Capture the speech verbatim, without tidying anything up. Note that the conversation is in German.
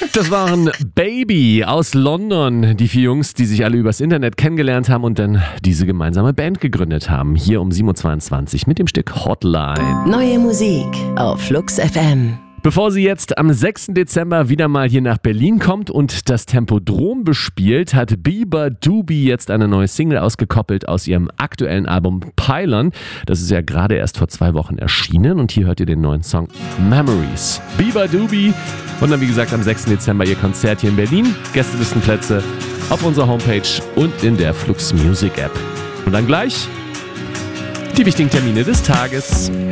Das waren Baby aus London, die vier Jungs, die sich alle übers Internet kennengelernt haben und dann diese gemeinsame Band gegründet haben. Hier um sieben Uhr zweiundzwanzig mit dem Stück Hotline. Neue Musik auf Flux F M. Bevor sie jetzt am sechsten Dezember wieder mal hier nach Berlin kommt und das Tempodrom bespielt, hat Bieber Doobie jetzt eine neue Single ausgekoppelt aus ihrem aktuellen Album Pylon. Das ist ja gerade erst vor zwei Wochen erschienen und hier hört ihr den neuen Song Memories. Bieber Doobie und dann wie gesagt am sechsten Dezember ihr Konzert hier in Berlin. Gästelistenplätze auf unserer Homepage und in der Flux Music App. Und dann gleich die wichtigen Termine des Tages.